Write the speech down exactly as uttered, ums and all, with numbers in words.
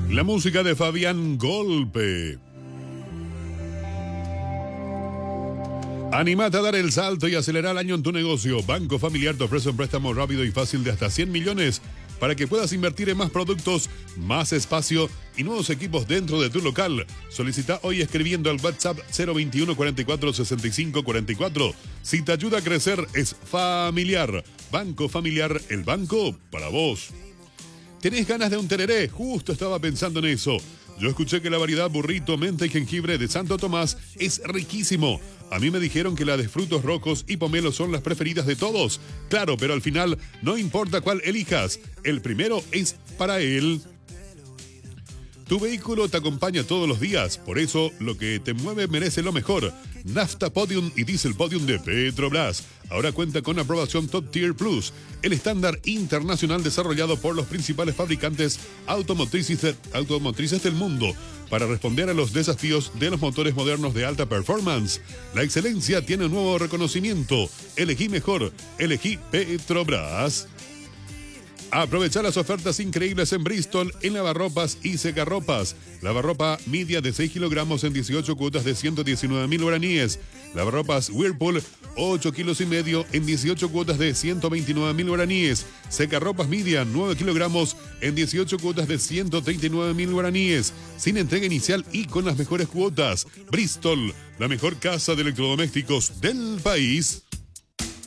La música de Fabián Golpe. Animate a dar el salto y acelerar el año en tu negocio. Banco Familiar te ofrece un préstamo rápido y fácil de hasta cien millones para que puedas invertir en más productos, más espacio y nuevos equipos dentro de tu local. Solicita hoy escribiendo al WhatsApp cero veintiuno cuarenta y cuatro sesenta y cinco cuarenta y cuatro. Si te ayuda a crecer, es Familiar. Banco Familiar, el banco para vos. ¿Tenés ganas de un tereré? Justo estaba pensando en eso. Yo escuché que la variedad burrito, menta y jengibre de Santo Tomás es riquísimo. A mí me dijeron que la de frutos rojos y pomelo son las preferidas de todos. Claro, pero al final no importa cuál elijas. El primero es para él. Tu vehículo te acompaña todos los días, por eso lo que te mueve merece lo mejor. Nafta Podium y Diesel Podium de Petrobras. Ahora cuenta con aprobación Top Tier Plus, el estándar internacional desarrollado por los principales fabricantes automotrices, de, automotrices del mundo para responder a los desafíos de los motores modernos de alta performance. La excelencia tiene un nuevo reconocimiento. Elegí mejor, elegí Petrobras. Aprovechar las ofertas increíbles en Bristol en lavarropas y secarropas. Lavarropa media de seis kilogramos en dieciocho cuotas de ciento diecinueve mil guaraníes. Lavarropas Whirlpool ocho kilos y medio en dieciocho cuotas de ciento veintinueve mil guaraníes. Secarropas media nueve kilogramos en dieciocho cuotas de ciento treinta y nueve mil guaraníes. Sin entrega inicial y con las mejores cuotas. Bristol, la mejor casa de electrodomésticos del país.